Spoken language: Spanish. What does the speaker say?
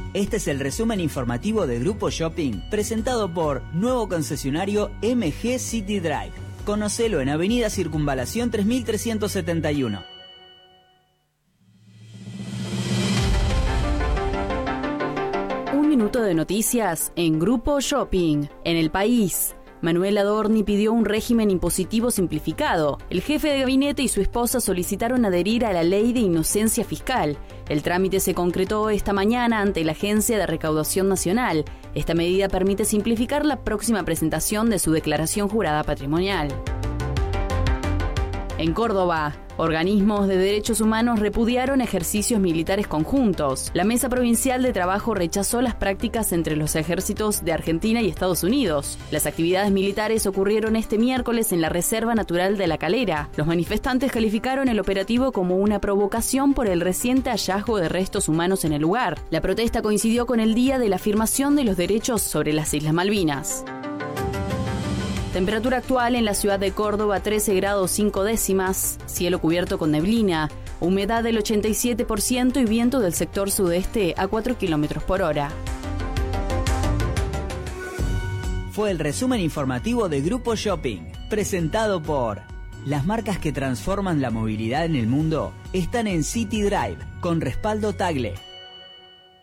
Este es el resumen informativo de Grupo Shopping, presentado por nuevo concesionario MG City Drive. Conocelo en Avenida Circunvalación 3371. Un minuto de noticias en Grupo Shopping. En el país, Manuel Adorni pidió un régimen impositivo simplificado. El jefe de gabinete y su esposa solicitaron adherir a la ley de inocencia fiscal. El trámite se concretó esta mañana ante la Agencia de Recaudación Nacional. Esta medida permite simplificar la próxima presentación de su declaración jurada patrimonial. En Córdoba, organismos de derechos humanos repudiaron ejercicios militares conjuntos. La Mesa Provincial de Trabajo rechazó las prácticas entre los ejércitos de Argentina y Estados Unidos. Las actividades militares ocurrieron este miércoles en la Reserva Natural de La Calera. Los manifestantes calificaron el operativo como una provocación por el reciente hallazgo de restos humanos en el lugar. La protesta coincidió con el día de la afirmación de los derechos sobre las Islas Malvinas. Temperatura actual en la ciudad de Córdoba, 13 grados 5 décimas, cielo cubierto con neblina, humedad del 87% y viento del sector sudeste a 4 kilómetros por hora. Fue el resumen informativo de Grupo Shopping, presentado por... Las marcas que transforman la movilidad en el mundo están en City Drive, con respaldo Tagle.